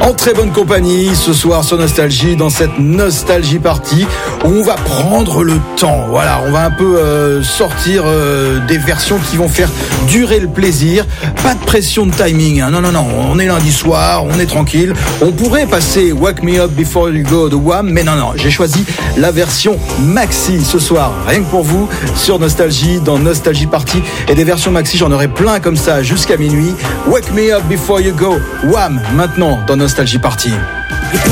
En très bonne compagnie ce soir sur Nostalgie, dans cette Nostalgie Party où on va prendre le temps. Voilà, on va un peu sortir des versions qui vont faire durer le plaisir. Pas de pression de timing, hein. Non, on est lundi soir, on est tranquille. On pourrait passer Wake Me Up Before You Go de Wham, mais non, j'ai choisi la version maxi ce soir, rien que pour vous, sur Nostalgie, dans Nostalgie Party. Et des versions maxi, j'en aurai plein comme ça jusqu'à minuit. Wake Me Up Before You Go, Wham, maintenant dans Nostalgie Party.